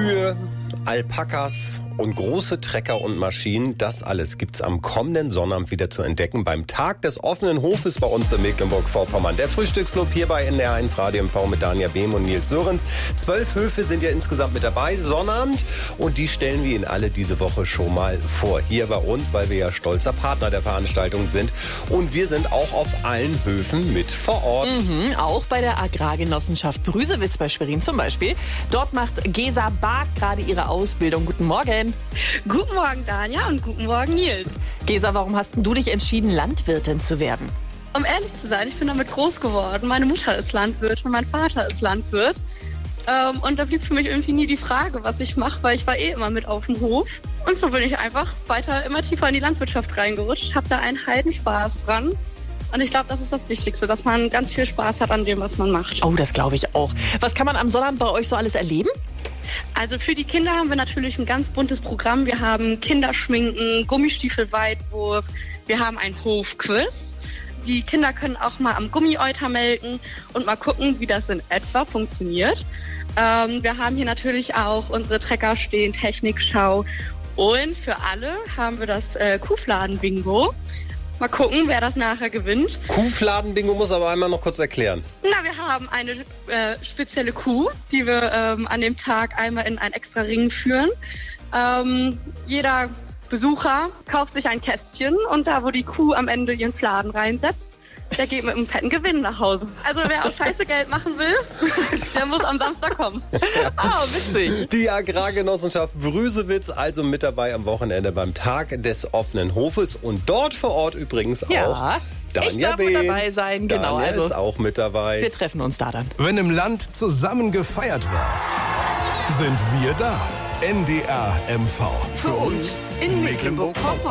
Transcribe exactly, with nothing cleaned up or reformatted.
Kühe, Alpakas und große Trecker und Maschinen, das alles gibt's am kommenden Sonnabend wieder zu entdecken beim Tag des offenen Hofes bei uns in Mecklenburg-Vorpommern. Der Frühstückslob hier bei N D R eins Radio M V mit Danja Behm und Nils Sörens. Zwölf Höfe sind ja insgesamt mit dabei, Sonnabend, und die stellen wir Ihnen alle diese Woche schon mal vor. Hier bei uns, weil wir ja stolzer Partner der Veranstaltung sind, und wir sind auch auf allen Höfen mit vor Ort. Mhm, auch bei der Agrargenossenschaft Brüsewitz bei Schwerin zum Beispiel. Dort macht Gesa Bark gerade ihre Ausbildung. Guten Morgen. Guten Morgen, Danja, und guten Morgen, Nils. Gesa, warum hast denn du dich entschieden, Landwirtin zu werden? Um ehrlich zu sein, ich bin damit groß geworden. Meine Mutter ist Landwirt und mein Vater ist Landwirt. Ähm, und da blieb für mich irgendwie nie die Frage, was ich mache, weil ich war eh immer mit auf dem Hof. Und so bin ich einfach weiter immer tiefer in die Landwirtschaft reingerutscht, habe da einen Heidenspaß dran. Und ich glaube, das ist das Wichtigste, dass man ganz viel Spaß hat an dem, was man macht. Oh, das glaube ich auch. Was kann man am Sonnabend bei euch so alles erleben? Also für die Kinder haben wir natürlich ein ganz buntes Programm. Wir haben Kinderschminken, Gummistiefelweitwurf, wir haben ein Hofquiz. Die Kinder können auch mal am Gummieuter melken und mal gucken, wie das in etwa funktioniert. Ähm, wir haben hier natürlich auch unsere Trecker stehen, Technikschau, und für alle haben wir das äh, Kuhfladen-Bingo. Mal gucken, wer das nachher gewinnt. Kuhfladen-Bingo muss aber einmal noch kurz erklären. Na, wir haben eine äh, spezielle Kuh, die wir ähm, an dem Tag einmal in einen extra Ring führen. Ähm, jeder Besucher kauft sich ein Kästchen, und da, wo die Kuh am Ende ihren Fladen reinsetzt, der geht mit einem fetten Gewinn nach Hause. Also wer auch scheiße Geld machen will, der muss am Samstag kommen. Ah, witzig. Die Agrargenossenschaft Brüsewitz also mit dabei am Wochenende beim Tag des offenen Hofes, und dort vor Ort übrigens Ja, auch Danja ich darf Behm. mit dabei sein. Genau, Danja also ist auch mit dabei. wir treffen uns da dann. Wenn im Land zusammen gefeiert wird, sind wir da. N D R M V. Für uns in Mecklenburg-Vorpommern.